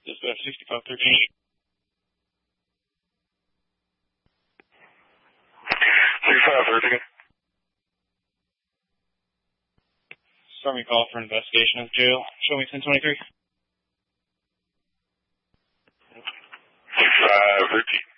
Dispatch 6513. 6513. Stormy call for investigation of the jail. Show me 1023. 6513.